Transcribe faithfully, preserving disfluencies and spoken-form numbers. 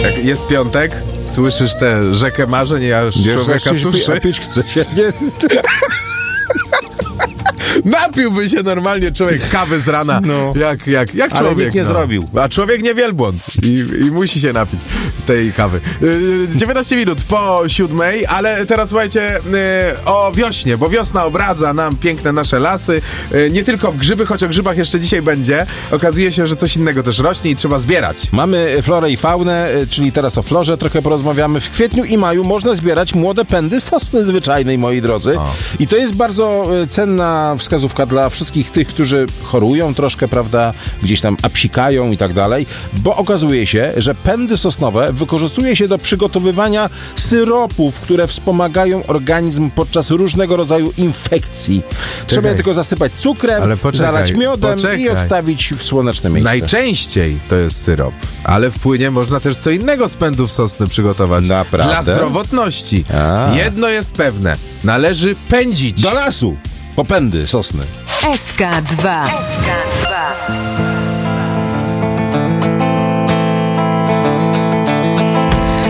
Jak jest piątek, słyszysz tę rzekę marzeń, ja już Wiesz, człowieka jak się suszy. pi- a pić chce się, nie? Napiłby się normalnie człowiek kawy z rana, No. jak, jak, jak Ale człowiek. nikt nie no. zrobił. A człowiek nie wielbłąd i, i musi się napić tej kawy. Yy, dziewiętnaście minut po siódmej, ale teraz słuchajcie yy, o wiośnie, bo wiosna obradza nam piękne nasze lasy. Yy, nie tylko w grzyby, choć o grzybach jeszcze dzisiaj będzie. Okazuje się, że coś innego też rośnie i trzeba zbierać. Mamy florę i faunę, czyli teraz o florze trochę porozmawiamy. W kwietniu i maju można zbierać młode pędy sosny zwyczajnej, moi drodzy. O. I to jest bardzo e, cenna wskazówka dla wszystkich tych, którzy chorują troszkę, prawda, gdzieś tam apsikają i tak dalej, bo okazuje się, że pędy sosnowe wykorzystuje się do przygotowywania syropów, które wspomagają organizm podczas różnego rodzaju infekcji. Trzeba Czekaj. je tylko zasypać cukrem, Ale poczekaj, zalać miodem poczekaj. i odstawić w słoneczne miejsce. Najczęściej to jest syrop, ale w płynie można też co innego z pędów sosny przygotować. Naprawdę? Dla zdrowotności. A. Jedno jest pewne. Należy pędzić. Do lasu! Popędy sosny. S K dwa. S K dwa.